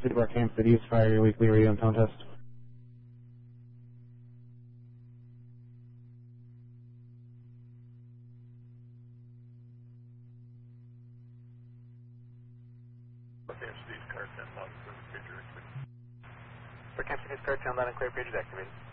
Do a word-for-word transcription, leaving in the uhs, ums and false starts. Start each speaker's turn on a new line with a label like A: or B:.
A: City Bar Camp Cities, fire your weekly radio and tone test.
B: For Camp Cities, car ten, line and clear, page activated.